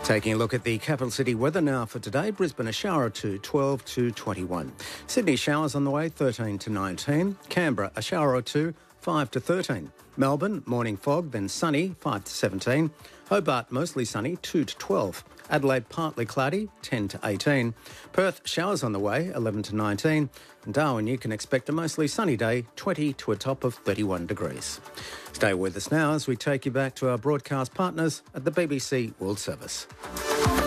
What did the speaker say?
Taking a look at the capital city weather now for today. Brisbane, a shower or two, 12 to 21. Sydney, showers on the way, 13 to 19. Canberra, a shower or two, 5 to 13. Melbourne, morning fog, then sunny, 5 to 17. Hobart, mostly sunny, 2 to 12. Adelaide, partly cloudy, 10 to 18. Perth, showers on the way, 11 to 19. And Darwin, you can expect a mostly sunny day, 20 to a top of 31 degrees. Stay with us now as we take you back to our broadcast partners at the BBC World Service.